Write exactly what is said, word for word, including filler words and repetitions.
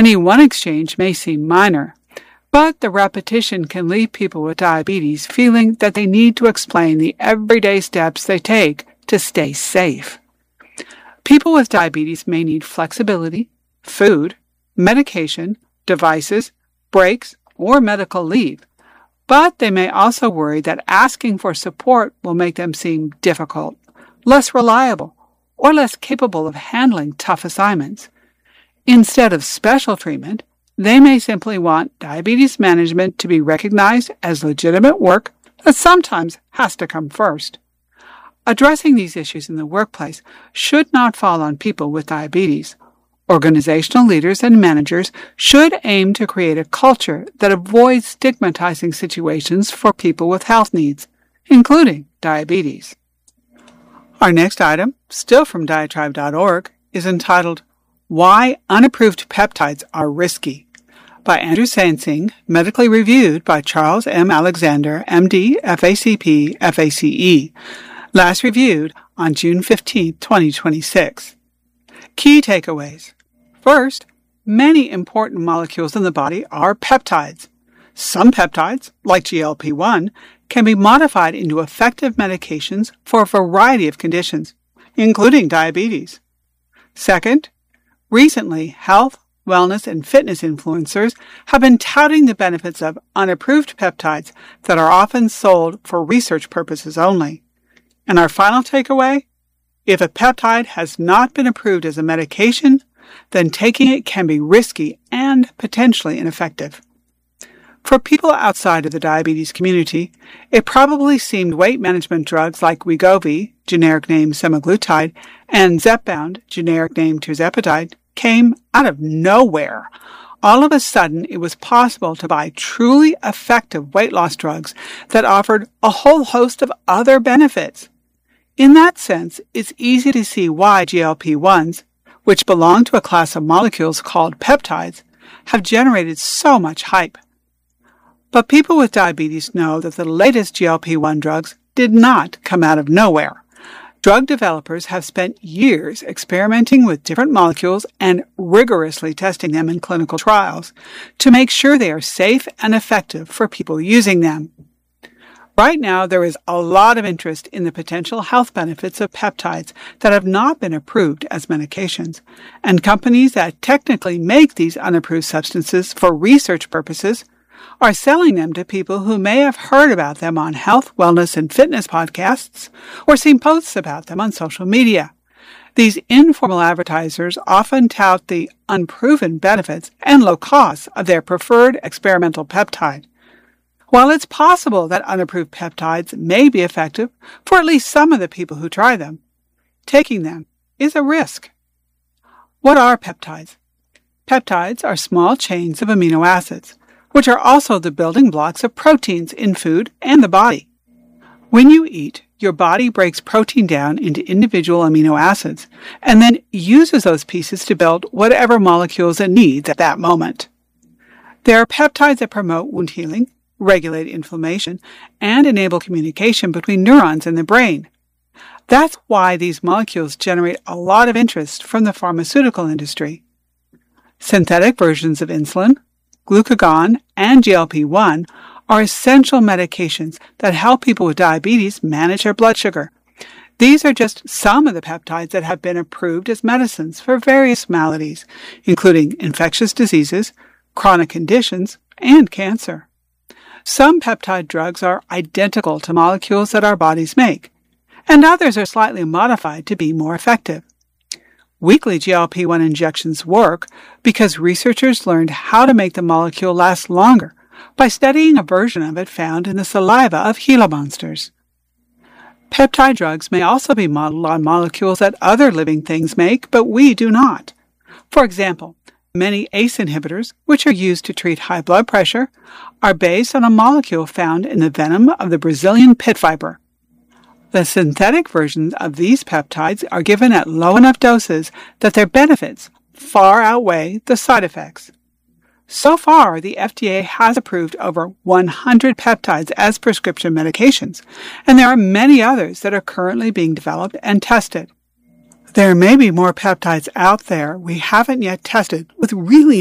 Any one exchange may seem minor, but the repetition can leave people with diabetes feeling that they need to explain the everyday steps they take to stay safe. People with diabetes may need flexibility, food, medication, devices, breaks, or medical leave, but they may also worry that asking for support will make them seem difficult, less reliable, or less capable of handling tough assignments. Instead of special treatment, they may simply want diabetes management to be recognized as legitimate work that sometimes has to come first. Addressing these issues in the workplace should not fall on people with diabetes. Organizational leaders and managers should aim to create a culture that avoids stigmatizing situations for people with health needs, including diabetes. Our next item, still from diatribe dot org, is entitled Why Unapproved Peptides Are Risky, by Andrew Sansing, medically reviewed by Charles M. Alexander, M D, F A C P, F A C E, last reviewed on June fifteenth, twenty twenty-six. Key takeaways. First, many important molecules in the body are peptides. Some peptides, like G L P one, can be modified into effective medications for a variety of conditions, including diabetes. Second, recently, health, wellness, and fitness influencers have been touting the benefits of unapproved peptides that are often sold for research purposes only. And our final takeaway? If a peptide has not been approved as a medication, then taking it can be risky and potentially ineffective. For people outside of the diabetes community, it probably seemed weight management drugs like Wegovy, generic name semaglutide, and Zepbound, generic name tirzepatide, came out of nowhere. All of a sudden, it was possible to buy truly effective weight loss drugs that offered a whole host of other benefits. In that sense, it's easy to see why G L P ones, which belong to a class of molecules called peptides, have generated so much hype. But people with diabetes know that the latest G L P one drugs did not come out of nowhere. Drug developers have spent years experimenting with different molecules and rigorously testing them in clinical trials to make sure they are safe and effective for people using them. Right now, there is a lot of interest in the potential health benefits of peptides that have not been approved as medications, and companies that technically make these unapproved substances for research purposes are selling them to people who may have heard about them on health, wellness, and fitness podcasts or seen posts about them on social media. These informal advertisers often tout the unproven benefits and low costs of their preferred experimental peptide. While it's possible that unapproved peptides may be effective for at least some of the people who try them, taking them is a risk. What are peptides? Peptides are small chains of amino acids, which are also the building blocks of proteins in food and the body. When you eat, your body breaks protein down into individual amino acids and then uses those pieces to build whatever molecules it needs at that moment. There are peptides that promote wound healing, regulate inflammation, and enable communication between neurons in the brain. That's why these molecules generate a lot of interest from the pharmaceutical industry. Synthetic versions of insulin, glucagon, and G L P one are essential medications that help people with diabetes manage their blood sugar. These are just some of the peptides that have been approved as medicines for various maladies, including infectious diseases, chronic conditions, and cancer. Some peptide drugs are identical to molecules that our bodies make, and others are slightly modified to be more effective. Weekly G L P one injections work because researchers learned how to make the molecule last longer by studying a version of it found in the saliva of Gila monsters. Peptide drugs may also be modeled on molecules that other living things make, but we do not. For example, many A C E inhibitors, which are used to treat high blood pressure, are based on a molecule found in the venom of the Brazilian pit viper. The synthetic versions of these peptides are given at low enough doses that their benefits far outweigh the side effects. So far, the F D A has approved over one hundred peptides as prescription medications, and there are many others that are currently being developed and tested. There may be more peptides out there we haven't yet tested with really